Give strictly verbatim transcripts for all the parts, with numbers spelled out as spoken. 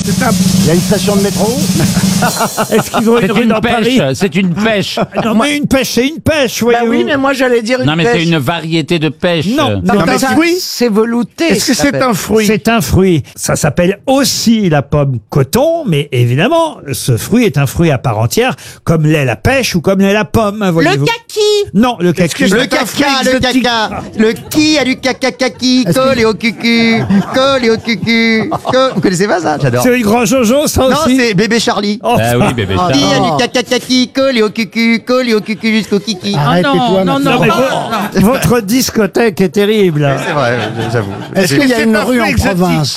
C'est un... Il y a une station de métro. Est-ce qu'ils ont une C'est rue une dans Paris? pêche, c'est une pêche. Non, mais une pêche, c'est une pêche, Bah voyez-vous. oui, mais moi j'allais dire une Non, mais pêche. c'est une variété de pêche. Non, Non, non, mais ça- ça, c'est velouté. Est-ce que ça c'est s'appelle. un fruit? C'est un fruit. Ça s'appelle aussi la pomme coton, mais évidemment, ce fruit est un fruit à part entière, comme l'est la pêche ou comme l'est la pomme, Le voyez-vous. kaki. Non, le kaki. que Le c'est un caca, fruit le exotique. caca. Le qui a du caca kaki, collé au cucu, collé au cucu. co- Vous connaissez pas ça? J'adore. C'est le grand Jojo, ça Non, aussi. c'est bébé Charlie. Oh. Ah oui, bébé. Qui ça. a du caca kaki, collé au cucu, collé au cucu jusqu'au kiki. Arrête-toi, non, non, maintenant. Non, mais vo- votre discothèque est terrible. C'est vrai, j'avoue. Est-ce qu'il y a c'est une un rue en fruit exotique. province?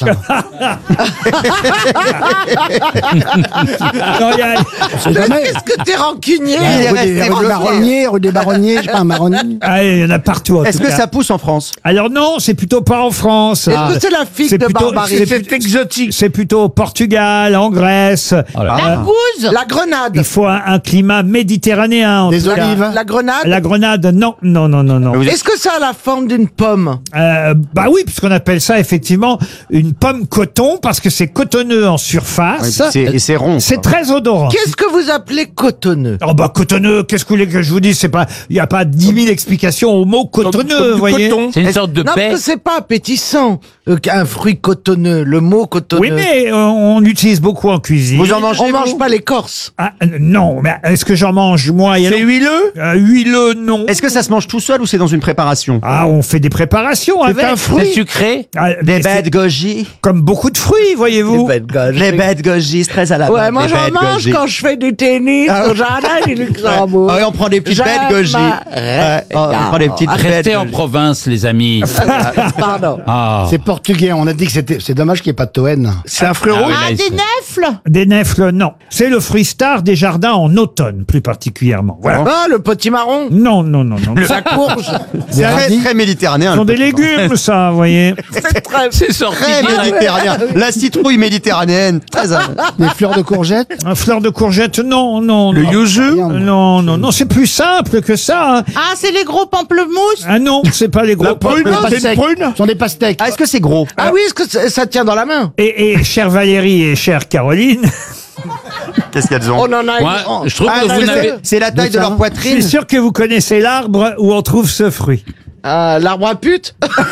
Non, il y a- C'est jamais. Qu'est-ce que t'es rancunier? Il est Rue resté des, rue des bloqué. Marronniers, rue des Baronniers, je sais pas, un marronnier. Ah, il y en a partout, en Est-ce tout que cas. ça pousse en France? Alors non, c'est plutôt pas en France. Est-ce que c'est la figue C'est de plutôt- Barbarie? c'est- C'est exotique. C'est plutôt au Portugal, en Grèce. Oh là là. La gouze. La grenade. Il faut un, un climat méditerranéen. En Des tout cas. olives. La grenade. La grenade, non, non, non, non, non. Vous êtes- Est-ce que ça a la forme d'une pomme? Euh, bah oui, puisqu'on appelle ça effectivement une pomme coton parce que c'est cotonneux en surface. C'est- Et c'est rond. C'est très odorant. Qu'est-ce que vous appelez cotonneux? Oh bah cotonneux, qu'est-ce que vous voulez que je vous dise? C'est pas, il n'y a pas dix mille explications au mot cotonneux, vous voyez. C'est une sorte de Non, paix. parce que c'est pas appétissant euh, qu'un fruit cotonneux, le mot cotonneux. Oui, mais euh, on l'utilise beaucoup en cuisine. Vous en mangez? On vous mange pas l'écorce. Ah, euh, non, mais est-ce que j'en mange moi? C'est huileux? euh, Huileux, non. Est-ce que ça se mange tout seul ou c'est dans une préparation? Ah, on fait des préparations avec. un fruit. C'est sucré. Ah, Des mais c'est bêtes goji. comme beaucoup de fruits, voyez-vous. Les bêtes goji, c'est très à la Ouais, mode, moi les j'en bêtes mange goji. quand je fais du tennis Ah au jardin du Luxembourg. Ah oui, on prend des petites Je bêtes goji. m'arrête. Ouais, on prend des petites bêtes Restez en goji. province, les amis. Pardon. Ah. C'est portugais, on a dit que c'était. C'est dommage qu'il n'y ait pas de Toen. C'est un fruit Ah oui, rouge. Ah, là, des il- nèfles. Des nèfles, non. C'est le fruit star des jardins en automne, plus particulièrement. Voilà. Ah, le potimarron. Non, non, non, non. La courge. C'est très, radis. très méditerranéen. Ce sont le des petit légumes, ça, vous voyez. C'est très... C'est sorti Très direct. méditerranéen. La citrouille méditerranéenne. Très à... Des fleurs de courgettes. Un fleur de courgette, non, non. Le non. yuzu. Non, non, non, c'est plus simple que ça. hein. Ah, c'est les gros pamplemousses. Ah non, c'est pas les gros pommes. C'est une prune. Ce sont des pastèques. Ah, est-ce que c'est gros? Ah oui, est-ce que ça, ça tient dans la main? Et, et chère Valérie et chère Caroline, Qu'est-ce qu'elles ont? On en a Moi, une. je trouve Ah, que vous c'est- n'avez... c'est la taille De de ça. leur je poitrine. suis sûr que vous connaissez l'arbre où on trouve ce fruit. Ah, l'arbre à pute.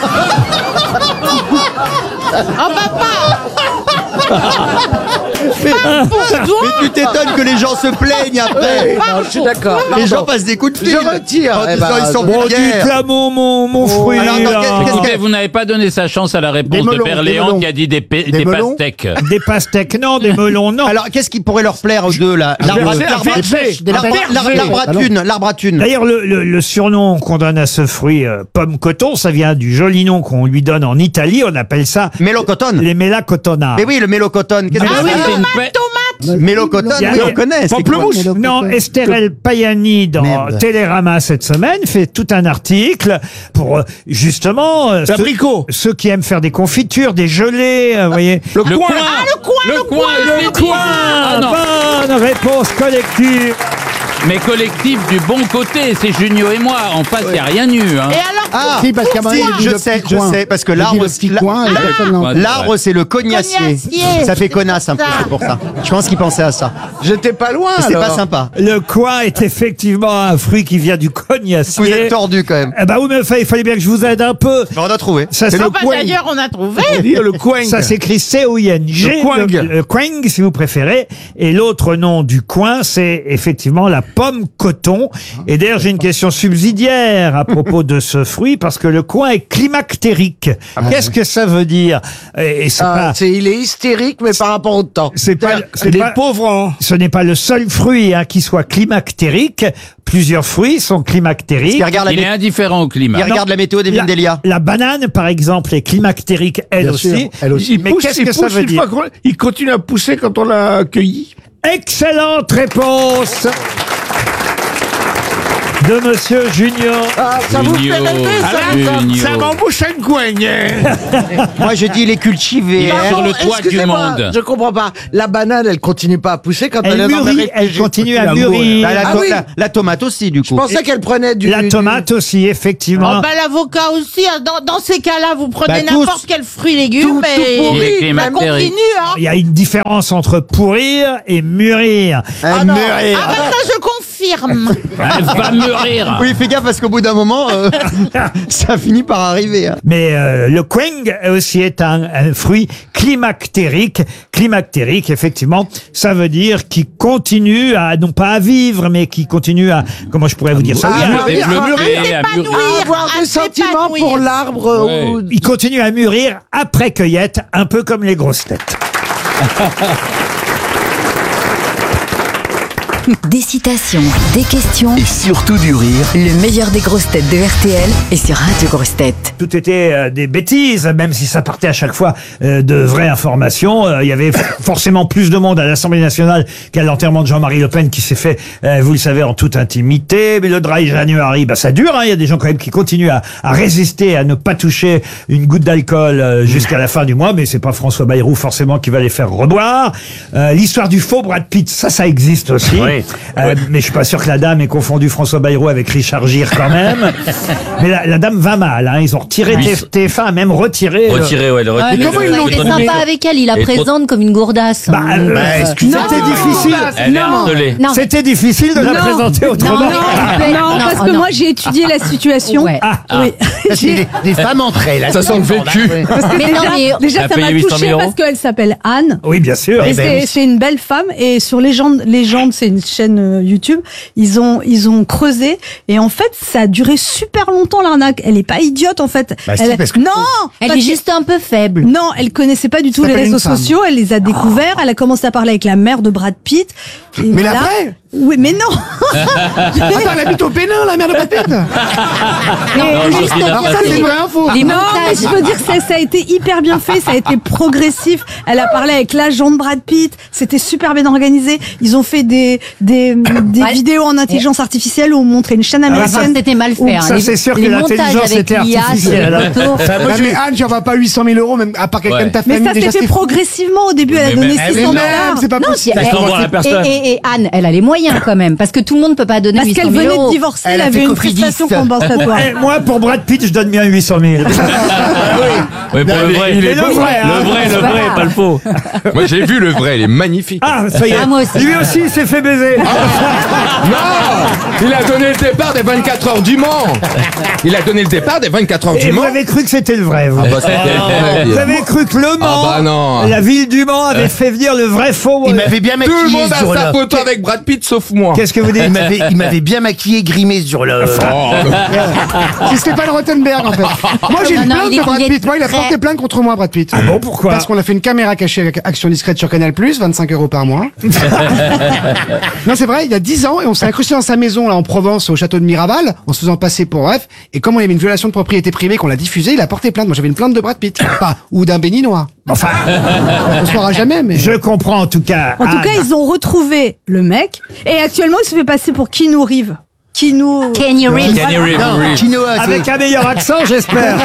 Oh, papa. Mais tu t'étonnes que les gens se plaignent après. Non, je suis d'accord. Les gens Pardon. passent des coups de fil. Je retire. Quand Eh ils ben, sont- ils sont Bon, fiers. dites là mon, mon, mon fruit. alors, attends, là. qu'est-ce- qu'est-ce Écoutez, vous n'avez pas donné sa chance à la réponse Des melons, de des Berléand melons. qui a dit des, pe- Des des melons pastèques. Des pastèques, non, des melons, non. Alors, qu'est-ce qui pourrait leur plaire aux deux, là? L'arbre Des l'arbre- pêches, des l'arbre- pêches. l'arbre- l'arbre à thune, l'arbre à thune. D'ailleurs, le, le, le surnom qu'on donne à ce fruit, euh, pomme coton, ça vient du joli nom qu'on lui donne en Italie. On appelle ça Mélocotone. les mélacotona. Mais oui, le mélocotone. Qu'est-ce que Ah c'est? oui, c'est une tomate, paix. tomate. Mélocotone, Il y a- oui, on connaît. c'est quoi? Pamplemousse. Non, Esther El Payani dans Merde. Télérama cette semaine fait tout un article pour euh, justement euh, ceux, L'abricot. ceux qui aiment faire des confitures, des gelées, euh, vous voyez. Le coin. Ah, le coin, Le le coin. coin, le le coin. Ah non. Bonne réponse collective. Mais collectif du bon côté, c'est Junio et moi. En face, il n'y a rien eu. Hein. Et alors, Ah, Si, parce qu'à un moment, si, il dit je le sais, petit je coin. sais, parce que Il dit l'arbre, le petit la- coin, et la- personne n'entend. Ouais. l'arbre, c'est le cognacier. Cognacier. Ça fait connasse un peu, Ça. c'est pour ça. Je pense qu'il pensait à ça. J'étais pas loin. C'est pas alors. sympa. Le coin est effectivement un fruit qui vient du Vous cognacier. êtes tordu quand même. Eh ben oui, mais enfin, il fallait bien que je vous aide un peu. On a trouvé. Ça, c'est oh, le bah, coing. d'ailleurs, on a trouvé. Le coing. Ça s'écrit C O I N G. Le coing. Le, le coing, si vous préférez. Et l'autre nom du coin, c'est effectivement la pomme coton. Et d'ailleurs, j'ai une question subsidiaire à propos de ce fruit, parce que le coin est climactérique. Qu'est-ce que ça veut dire? Et et c'est Ah, pas... c'est- il est hystérique, mais par rapport au temps. C'est pas, c'est Les pas- pauvres. hein. ce n'est pas le seul fruit hein, qui soit climactérique. Plusieurs fruits sont climactériques. Il regarde la, Il est mé- indifférent au climat. il regarde la météo des La, Vindelia. la banane, par exemple, est climactérique elle Bien aussi. sûr, elle aussi. Mais qu'est-ce que ça veut dire? Il continue à pousser quand on l'a accueilli. Excellente réponse de Monsieur Junior. Ah, ça vous fait Junior. rêver, ça, Ah, vous Junior. Ça m'embouche une coigne. Moi, je dis il est cultivé. Il est hein. sur le toit du Excusez-moi, monde. je comprends pas. La banane, elle continue pas à pousser quand elle, Elle est dans mûrit, les elle réfugiés. continue à L'amour, mûrir. Bah, la, Ah to- oui. la- la tomate aussi, du Je coup. pensais qu'elle prenait du... La du- tomate aussi, effectivement. Oh, bah, l'avocat aussi, hein. dans, dans ces cas-là, vous prenez Bah, tous. n'importe quel fruit, légume, Tout- tout et pourri. Il est ça climactérique. continue, hein. Il y a une différence entre pourrir et mûrir. Ah, non. Ah, bah, ça, je confirme. Elle va mûrir. Oui, fais gaffe parce qu'au bout d'un moment, euh, ça finit par arriver. hein. Mais euh, le queng aussi est un, un fruit climactérique. Climactérique, effectivement, ça veut dire qui continue à, non pas à vivre, mais qui continue à, comment je pourrais vous dire ça? Ah, Oui, à- mûrir. Développer, à s'épanouir. mûrir. À avoir à des sentiments s'épanouir. pour l'arbre. Ouais. ou- Il continue à mûrir après cueillette, un peu comme les grosses têtes. Des citations, des questions, Et surtout du rire. le meilleur des grosses têtes de R T L est sur Radio Grosses Têtes. Tout était euh, des bêtises, même si ça partait à chaque fois euh, de vraies informations. Euh, Il y avait forcément plus de monde à l'Assemblée nationale qu'à l'enterrement de Jean-Marie Le Pen qui s'est fait, euh, vous le savez, en toute intimité. Mais le dry January, bah, ça dure. hein. Il y a des gens quand même qui continuent à, à résister, à ne pas toucher une goutte d'alcool euh, jusqu'à la fin du mois. Mais c'est pas François Bayrou forcément qui va les faire reboire. Euh, L'histoire du faux Brad Pitt, ça, ça existe aussi. Oui. Euh, mais je suis pas sûr que la dame ait confondu François Bayrou avec Richard Gere quand même. Mais la, la dame va mal. Hein. Ils ont retiré Oui. T F un, a même retiré. le- Retiré, ouais, le retiré. comment ils l'ont le- Il est trouvé sympa avec elle, il la Et trop- présente comme une gourdasse. Bah, euh, Bah, excusez-moi. c'était difficile. Elle est harcelée. Non. C'était difficile de la Non. présenter Non, autrement. non, Non, parce que non. moi j'ai étudié la situation. Ouais. Ah, Oui. Ça, c'est des, des femmes entre elles. Ça sent le vécu. Mais non, déjà, mais déjà, T'as ça payé m'a huit cent touchée mille parce euros qu'elle s'appelle Anne. oui, bien sûr. Et Eh ben c'est oui. c'est une belle femme. Et sur Légende, Légende, c'est une chaîne euh, YouTube. Ils ont, ils ont creusé. Et en fait, ça a duré super longtemps l'arnaque. Elle est pas idiote en fait. Bah si, elle, parce que- non, elle parce est que- juste un peu faible. Non, elle connaissait pas du tout Ça les s'appelle réseaux une femme. sociaux. Elle les a découverts. Elle a commencé à parler avec la mère de Brad Pitt. Et Mais voilà. la vraie Oui, mais non. Attends, elle habite au Bénin, la mère de Brad Pitt. Non, juste Burkina un peu Ça, Faso. c'est une vraie info. Les Non, mais montages. je veux dire que ça, ça a été hyper bien fait, ça a été progressif. Elle a parlé avec l'agent de Brad Pitt, c'était super bien organisé. Ils ont fait des des, des Ouais. vidéos en intelligence artificielle où on montrait une chaîne Ah, américaine. c'était mal fait. hein. ça, Les- c'est sûr que les montages l'intelligence avec était l'I A, artificielle, c'est hein. photo. Bah, moi, je mais Anne, j'en vas pas huit cent mille euros, même à part quelqu'un Ouais. de ta Mais famille. ça déjà, s'est fait c'est fou. progressivement. Au début, elle a Mais donné même- six Mais cents même, dollars. c'est pas Non, possible. si- Ça s'envoie à la et, personne. et- et Anne, elle a les moyens quand même, parce que tout le monde peut pas donner Parce huit cent qu'elle mille venait de euros. divorcer, Elle elle a avait fait une cofidiste. prestation compensatoire. Eh, moi, pour Brad Pitt, je donne bien huit cent mille. Oui, pour le vrai. il est le beau, vrai, hein. le vrai, le vrai, pas le faux. Moi, j'ai vu le vrai, il est magnifique. Ah, ça y est. Ah, moi aussi. Lui aussi, il s'est fait baiser. Non, il a donné le départ des vingt-quatre heures du Mans. Il a donné le départ des vingt-quatre heures Et du vous Mans. avez cru que c'était le vrai, vous. Ah bah, c'était- Vous avez cru que Le Mans, Ah bah non. la ville du Mans, avait fait venir le vrai faux. Il euh, m'avait bien Tout maquillé le monde a ce jour-là. sa photo avec Brad Pitt sauf moi. Qu'est-ce que vous dites Il m'avait, il m'avait bien maquillé, grimé ce jour-là. Oh, C'est Stéphane Rothenberg, en fait. Moi, j'ai Non, une non, plainte il est- de Brad il est Pitt. Moi, il a très- porté plainte contre moi, Brad Pitt. Ah bon, pourquoi Parce qu'on a fait une caméra cachée avec Action Discrète sur Canal+, vingt-cinq euros par mois. Non, c'est vrai, il y a dix ans, et on s'est incrusté dans sa maison, là, en Provence, au château de Miraval, en se faisant passer pour bref. Et comme il y avait une violation de propriété privée qu'on l'a diffusée, il a porté plainte. Moi, j'avais une plainte de Brad Pitt. Enfin, ou d'un béninois. Enfin, On saura jamais, mais. je comprends en tout cas. En tout Anne. cas, ils ont retrouvé le mec. Et actuellement, il se fait passer pour Keanu Reeves. Keanu... Kenny Reeves. Kenny Reeves, Non, Reeves. Quinoa, c'est- Avec un meilleur accent, j'espère.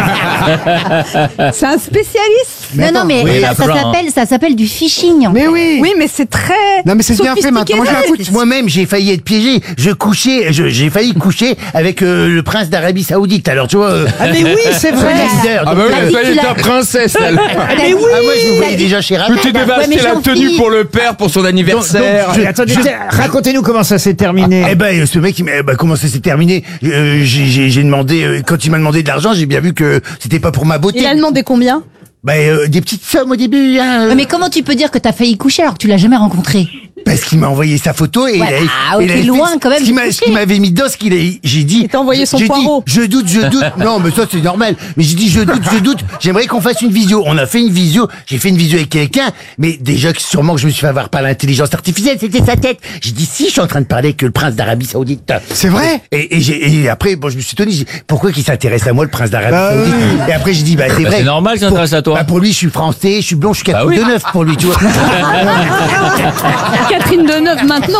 C'est un spécialiste. Non, non, mais Oui, il y en ça, a ça plein, hein. s'appelle, ça s'appelle du phishing. Mais oui. Oui, mais c'est très. Non, mais c'est bien fait maintenant. Moi, j'ai un coup de- sophistiqué. Moi-même, j'ai failli être piégé. Je couchais, je- j'ai failli coucher avec euh, le prince d'Arabie Saoudite. Alors, tu vois. euh, Ah mais oui, c'est le vrai. leader. Ah bah T'as oui, dit ça y que est, tu ta l'as- princesse, elle. Ah, Ah, moi, je me voyais déjà chez Rabat. Tu devais Ouais, mais acheter la Jean-Philippe- tenue pour le père pour son anniversaire. Donc, Mais attendez, tiens, racontez-nous comment ça s'est terminé. Eh ben, ce mec, il m'a- eh ben, comment ça s'est terminé Euh, j'ai- J'ai j'ai demandé, euh, quand il m'a demandé de l'argent, j'ai bien vu que c'était pas pour ma beauté. Il a demandé combien? Ben, euh, des petites sommes au début, hein. Ouais, mais comment tu peux dire que t'as failli coucher alors que tu l'as jamais rencontré? Parce qu'il m'a envoyé sa photo et Ouais, il avait, ah, ok, il avait fait- loin, quand même, Ce qui du m'a- ce coucher. qui m'avait mis dedans, ce qu'il a, j'ai dit. Il t'a envoyé son j'ai dit, poireau. je doute, je doute. Non, mais ça c'est normal. Mais j'ai dit, je doute, je doute. J'aimerais qu'on fasse une visio. On a fait une visio. J'ai fait une visio avec quelqu'un, mais déjà que sûrement que je me suis fait avoir par l'intelligence artificielle, c'était sa tête. J'ai dit, si, je suis en train de parler avec le prince d'Arabie Saoudite. C'est vrai. Et, et, j'ai- et après, bon, je me suis étonné. j'ai dit, pourquoi qu'il s'intéresse à moi, le prince d'Arabie Bah Saoudite? Et après, j'ai dit, bah, c'est Bah, vrai. c'est normal qu'il Pour- s'intéresse à toi. Bah, pour lui, je suis français, je suis blond, je suis quatre Bah oui. de neuf pour lui, tu vois. quatre Catherine Deneuve maintenant.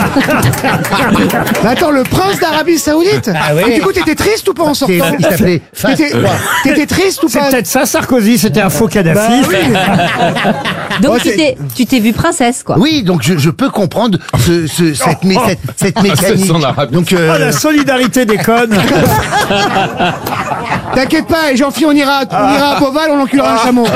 Mais attends, le prince d'Arabie Saoudite. Ah oui. Et du coup, t'étais triste ou pas en sortant? Il s'appelait Fast T'étais trois. t'étais triste ou C'est pas? peut-être ça, Sarkozy, c'était un faux Kadhafi. Bah oui. Donc Oh, tu c'est- t'es, tu t'es vue princesse, quoi. Oui, donc je, je peux comprendre ce, ce, cette, mé- cette, cette mécanique. son arabe. Donc, Oh, euh, la solidarité des connes. T'inquiète pas, Jean-Philippe, on ira, on ira à Beauval, on enculera un chameau.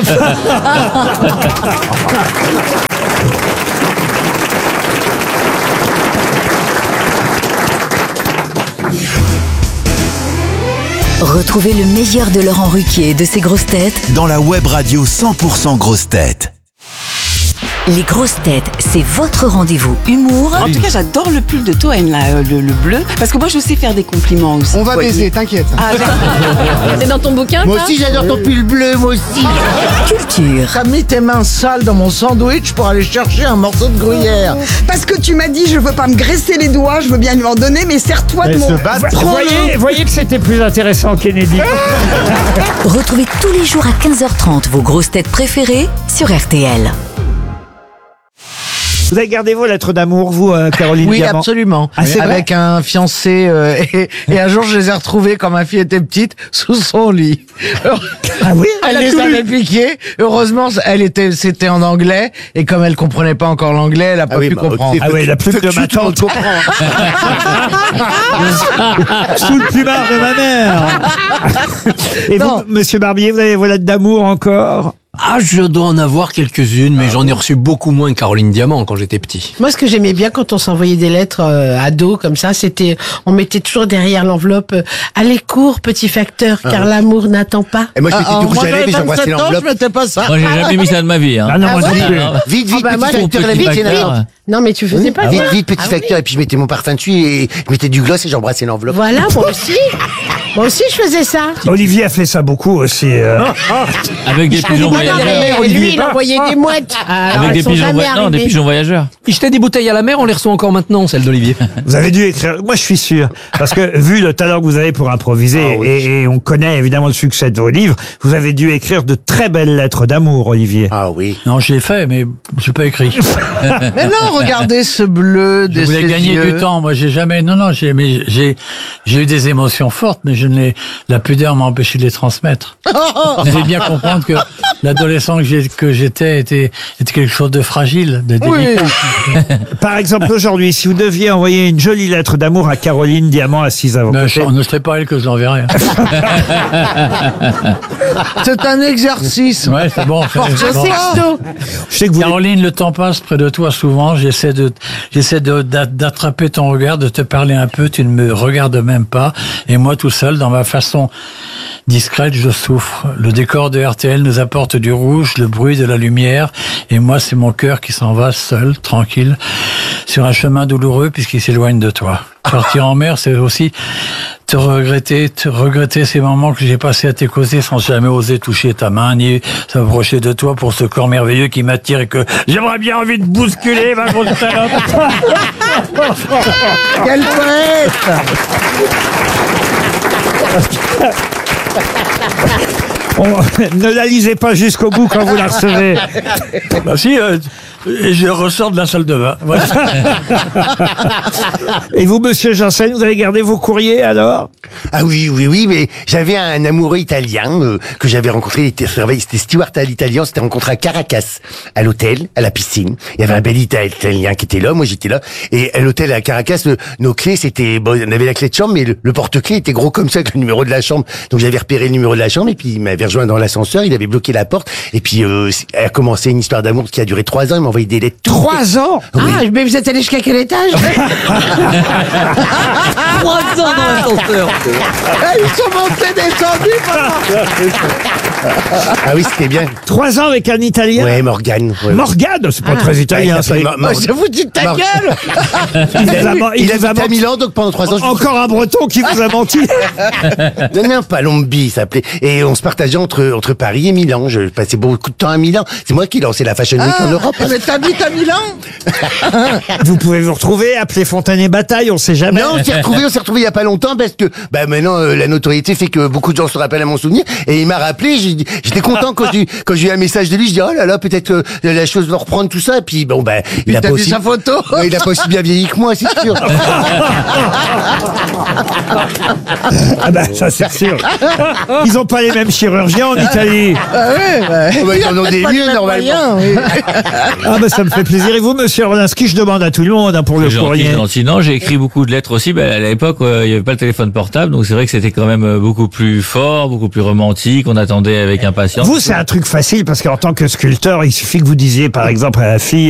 Retrouvez le meilleur de Laurent Ruquier et de ses grosses têtes Dans la web radio cent pour cent grosses têtes. Les grosses têtes, c'est votre rendez-vous humour En tout cas, j'adore le pull de Toen, là, euh, le, le bleu, parce que moi, je sais faire des compliments aussi. On va Ouais. baiser, t'inquiète. Ah, C'est dans ton bouquin, moi aussi, j'adore ton pull bleu, moi aussi. culture. T'as mis tes mains sales dans mon sandwich pour aller chercher un morceau de gruyère. Parce que tu m'as dit, je veux pas me graisser les doigts, je veux bien lui en donner, mais serre-toi de mon... Vous voyez, voyez que c'était plus intéressant, Kennedy. Retrouvez tous les jours à quinze heures trente vos grosses têtes préférées sur R T L. Vous avez gardé vos lettres d'amour, vous, euh, Caroline Oui, Diamant? absolument. Ah, c'est vrai Avec un fiancé euh, et, et un jour je les ai retrouvés quand ma fille était petite sous son lit. Ah oui, Elle les avait piqués. Heureusement, elle était, c'était en anglais et comme elle comprenait pas encore l'anglais, elle a pas Ah oui, pu bah, comprendre. ok. Ah oui, la plume de ma tante. Sous le plumard de ma mère. Et vous, Non. monsieur Barbier, vous avez vos lettres d'amour encore? Ah, je dois en avoir quelques-unes, mais j'en ai reçu beaucoup moins que Caroline Diamant quand j'étais petit. Moi, ce que j'aimais bien quand on s'envoyait des lettres euh, ados comme ça, c'était, on mettait toujours derrière l'enveloppe euh, allez cours, petit facteur, car l'amour n'attend pas. Et moi, je mettais Ah, du moi, rouge à lèvres et j'avais j'embrassais vingt-sept ans, l'enveloppe. je mettais pas ça. Moi, j'ai jamais mis ça de ma vie. Hein. Ah non, moi Ah non ouais plus. Vite, vite, Ah bah, moi, petit j'ai- facteur, la petit vite, c'est facteur. énorme. Non, mais tu faisais pas Vite, ça. vite, petit Ah oui. facteur, et puis je mettais mon parfum dessus et je mettais du gloss et j'embrassais l'enveloppe. Voilà, moi aussi. Moi aussi, je faisais ça. Olivier a fait ça beaucoup aussi. euh. Avec des pigeons Ah, voyageurs. mais lui, il envoyait des mouettes. Alors, Avec elles des sont pigeons, jamais voy- non, des arrivées. pigeons voyageurs. Il jetait des bouteilles à la mer, on les reçoit encore maintenant, celles d'Olivier. Vous avez dû écrire. Moi, je suis sûr, parce que vu le talent que vous avez pour improviser, Ah oui. et, et on connaît évidemment le succès de vos livres, vous avez dû écrire de très belles lettres d'amour, Olivier. Ah oui. Non, je l'ai fait, mais j'ai pas écrit. Mais non, regardez ce bleu de Je voulais ses gagner yeux. du temps. Moi, j'ai jamais. Non, non, j'ai, mais j'ai, j'ai eu des émotions fortes, mais je ne les. La pudeur m'a empêché de les transmettre. Vous devez bien comprendre que l'adolescent que, j'ai- que j'étais était, était quelque chose de fragile, de délicat. Par exemple, aujourd'hui, si vous deviez envoyer une jolie lettre d'amour à Caroline Diamant assise à vos Mais côtés. je- ne serait pas elle que je l'enverrais. C'est un exercice. Ouais, c'est bon. Force c'est bon. sexto. Je sais que vous. Caroline, le temps passe près de toi souvent. J'essaie de, j'essaie de, d'a- d'attraper ton regard, de te parler un peu. Tu ne me regardes même pas. Et moi, tout seul, dans ma façon discrète, je souffre. Le décor de R T L nous apporte du rouge, le bruit de la lumière. Et moi, c'est mon cœur qui s'en va seul, tranquille, sur un chemin douloureux puisqu'il s'éloigne de toi. Partir en mer, c'est aussi te regretter, te regretter ces moments que j'ai passés à tes côtés sans jamais oser toucher ta main ni s'approcher de toi pour ce corps merveilleux qui m'attire et que j'aimerais bien envie de bousculer, ma grosse salope. Quel poète. On- ne la lisez pas jusqu'au bout quand vous la recevez. Bah si, euh, et je ressors de la salle de bain. Voilà. Et vous, monsieur Janssen, vous avez gardé vos courriers alors? Ah oui, oui, oui, mais j'avais un amoureux italien euh, que j'avais rencontré, il était, c'était steward à l'italien, on s'était rencontré à Caracas, à l'hôtel, à la piscine. Il y avait un bel Ita- italien qui était là, moi j'étais là, et à l'hôtel à Caracas, le- nos clés, c'était, bon, on avait la clé de chambre, mais le, le porte-clés était gros comme ça, avec le numéro de la chambre. Donc j'avais repéré le numéro de la chambre, et puis il m'avait rejoint dans l'ascenseur, il avait bloqué la porte, et puis euh, a commencé une histoire d'amour qui a duré trois ans, il m'a envoyé des lettres. Trois ans? Ah, mais vous êtes allé jusqu'à quel étage? Trois ans dans l'ascenseur. Eh, ils sont montés descendus pendant... Ah oui, c'était bien. Trois ans avec un Italien? Ouais, Morgane. Ouais. Morgane, c'est pas très italien, Ouais, il ça. s'appelle Mor- Oh, je vous dis de ta Mor- gueule. Il vous a, Il, il a vous a habité à menti. Milan, donc pendant trois ans, je Encore un breton qui vous a menti. Non, non, Palombi, ça s'appelait. Et on se partageait entre, entre Paris et Milan. Je passais beaucoup de temps à Milan. C'est moi qui lançais la Fashion Week en Europe. Ah, mais t'habites à Milan. Vous pouvez vous retrouver, appeler Fontaine et Bataille, on sait jamais. Non, on s'est retrouvés, on s'est retrouvés il y a pas longtemps parce que, bah, maintenant, euh, la notoriété fait que beaucoup de gens se rappellent à mon souvenir. Et il m'a rappelé, j'ai j'ai dit- j'étais content quand j'ai, quand j'ai eu un message de lui. Je dis, oh là là, peut-être que la chose va reprendre tout ça. Et puis, bon, ben, il a t'as pas vu aussi, sa photo Ouais, il a pas aussi bien vieilli que moi, c'est sûr. Ah bah ça c'est sûr. Ils ont pas les mêmes chirurgiens en Italie. Ah ouais, bah, Oh, bah, ils en ont des pas de mieux, même normalement. moyen, oui. Ah bah ça me fait plaisir. Et vous, monsieur Orlinski, je demande à tout le monde hein, pour le C'est gentil, courrier. c'est gentil. Non, j'ai écrit beaucoup de lettres aussi. Ben, à l'époque, euh, il n'y avait pas le téléphone portable, donc c'est vrai que c'était quand même euh, beaucoup plus fort, beaucoup plus romantique. On attendait avec impatience. Vous, c'est un truc facile parce qu'en tant que sculpteur, il suffit que vous disiez, par exemple, à la fille,